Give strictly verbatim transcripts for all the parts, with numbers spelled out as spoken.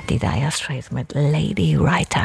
Die Dire Straits mit Lady Writer.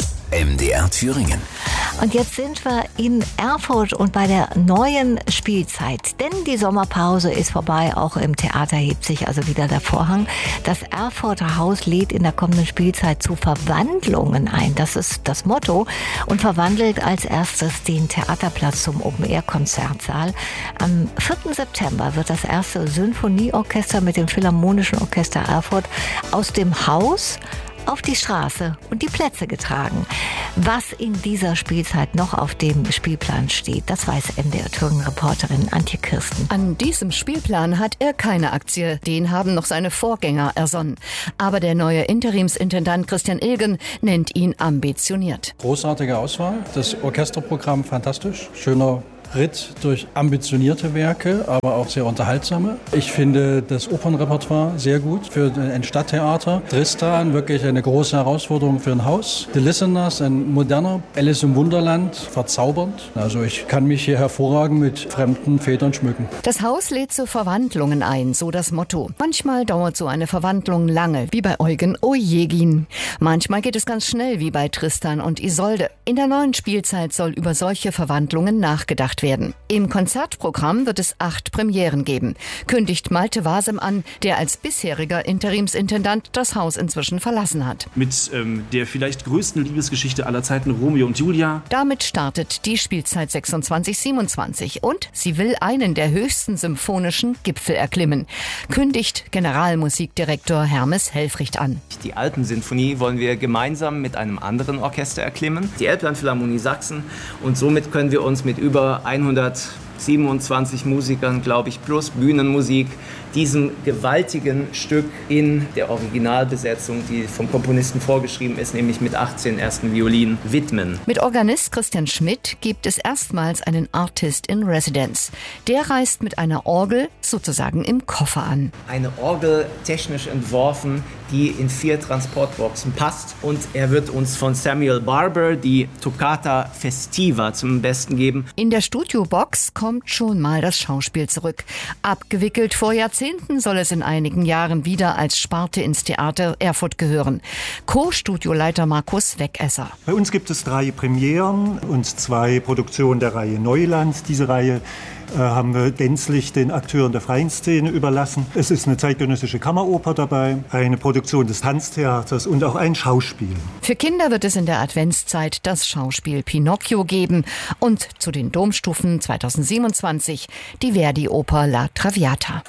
M D R Thüringen. Und jetzt sind wir in Erfurt und bei der neuen Spielzeit. Denn die Sommerpause ist vorbei, auch im Theater hebt sich also wieder der Vorhang. Das Erfurter Haus lädt in der kommenden Spielzeit zu Verwandlungen ein. Das ist das Motto. Und verwandelt als erstes den Theaterplatz zum Open-Air-Konzertsaal. Am vierten September wird das erste Sinfonieorchester mit dem Philharmonischen Orchester Erfurt aus dem Haus auf die Straße und die Plätze getragen. Was in dieser Spielzeit noch auf dem Spielplan steht, das weiß M D R Thüringen-Reporterin Antje Kirsten. An diesem Spielplan hat er keine Aktie. Den haben noch seine Vorgänger ersonnen. Aber der neue Interimsintendant Christian Ilgen nennt ihn ambitioniert. Großartige Auswahl, das Orchesterprogramm fantastisch, schöner Ritt durch ambitionierte Werke, aber auch sehr unterhaltsame. Ich finde das Opernrepertoire sehr gut für ein Stadttheater. Tristan, wirklich eine große Herausforderung für ein Haus. The Listeners, ein moderner Alice im Wunderland, verzaubernd. Also ich kann mich hier hervorragend mit fremden Federn schmücken. Das Haus lädt zu Verwandlungen ein, so das Motto. Manchmal dauert so eine Verwandlung lange, wie bei Eugen Ojegin. Manchmal geht es ganz schnell, wie bei Tristan und Isolde. In der neuen Spielzeit soll über solche Verwandlungen nachgedacht werden. Im Konzertprogramm wird es acht Premieren geben, kündigt Malte Wasem an, der als bisheriger Interimsintendant das Haus inzwischen verlassen hat. Mit ähm, der vielleicht größten Liebesgeschichte aller Zeiten, Romeo und Julia. Damit startet die Spielzeit sechsundzwanzig siebenundzwanzig und sie will einen der höchsten symphonischen Gipfel erklimmen, kündigt Generalmusikdirektor Hermes Helfrich an. Die Alpensinfonie wollen wir gemeinsam mit einem anderen Orchester erklimmen, die Elbphilharmonie Sachsen, und somit können wir uns mit über hundertsiebenundzwanzig Musikern, glaube ich, plus Bühnenmusik, diesem gewaltigen Stück in der Originalbesetzung, die vom Komponisten vorgeschrieben ist, nämlich mit achtzehn ersten Violinen, widmen. Mit Organist Christian Schmidt gibt es erstmals einen Artist in Residence. Der reist mit einer Orgel sozusagen im Koffer an. Eine Orgel technisch entworfen, die in vier Transportboxen passt, und er wird uns von Samuel Barber die Toccata Festiva zum Besten geben. In der Studiobox kommt schon mal das Schauspiel zurück. Abgewickelt vor Jahrzehnten soll es in einigen Jahren wieder als Sparte ins Theater Erfurt gehören. Co-Studioleiter Markus Wegesser. Bei uns gibt es drei Premieren und zwei Produktionen der Reihe Neuland. Diese Reihe äh, haben wir gänzlich den Akteuren der freien Szene überlassen. Es ist eine zeitgenössische Kammeroper dabei, eine Produktion des Tanztheaters und auch ein Schauspiel. Für Kinder wird es in der Adventszeit das Schauspiel Pinocchio geben und zu den Domstufen zweitausendsiebenundzwanzig die Verdi-Oper La Traviata.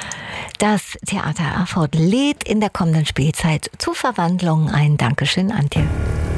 Das Theater Erfurt lädt in der kommenden Spielzeit zu Verwandlungen ein. Dankeschön, Antje.